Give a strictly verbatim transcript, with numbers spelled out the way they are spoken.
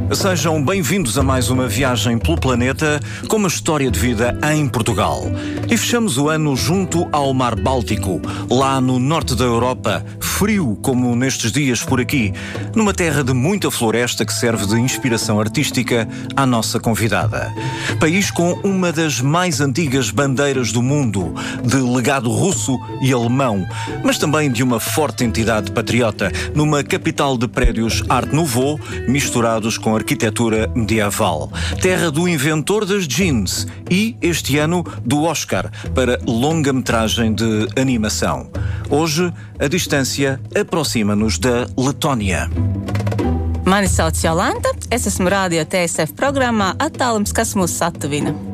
Sejam bem-vindos a mais uma viagem pelo planeta com uma história de vida em Portugal. E fechamos o ano junto ao Mar Báltico, lá no norte da Europa, frio como nestes dias por aqui, numa terra de muita floresta que serve de inspiração artística à nossa convidada. País com uma das mais antigas bandeiras do mundo, de legado russo e alemão, mas também de uma forte entidade patriota, numa capital de prédios Art Nouveau, misturados com arquitetura medieval. Terra do inventor das jeans e, este ano, do Oscar para longa-metragem de animação. Hoje, a distância aproxima-nos da Letónia. Mani sauc Jolanta, es esmu Rādio T S F programmā Attālums, kas mūs satuvina.